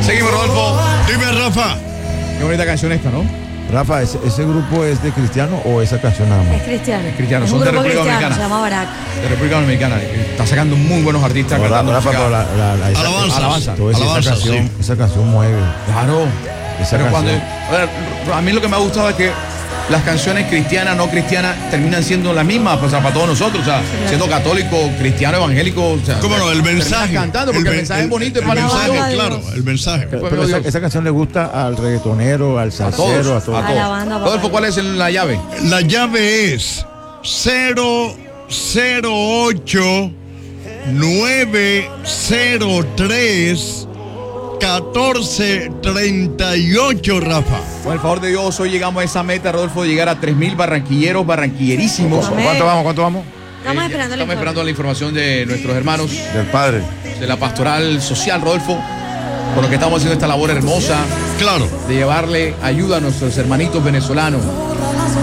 Seguimos, Rodolfo. Dime, Rafa. Qué bonita canción esta, ¿no? Rafa, ¿ese grupo es de cristiano o esa canción nada más? Es cristiano. Cristiano, Es son un de grupo República cristiano, Dominicana. se llama Barak. De República Dominicana. Está sacando muy buenos artistas No, cantando Rafa, música. pero Alabanza. Te voy a decir, Alabanza, esa canción mueve. Claro. Esa Pero cuando, canción. a mí lo que me ha gustado es que las canciones cristianas, no cristianas, terminan siendo las mismas, pues, para todos nosotros, o sea, siendo católico, cristiano, evangélico, o sea, ¿Cómo no? El terminas mensaje. cantando porque el mensaje es bonito y El para mensaje, Alabando a claro, Dios. el mensaje. Pero esa canción le gusta al reggaetonero, al salsero, a todos. Alabando a papá. Rodolfo, ¿cuál es la llave? La llave es 008 903 1438, Rafa. Con el favor de Dios, hoy llegamos a esa meta, Rodolfo, de llegar a 3.000 barranquilleros, barranquillerísimos. Amén. ¿Cuánto vamos? Estamos esperando Estamos la esperando la información de nuestros hermanos Del padre. de la pastoral social, Rodolfo, por lo que estamos haciendo esta labor hermosa Claro. de llevarle ayuda a nuestros hermanitos venezolanos.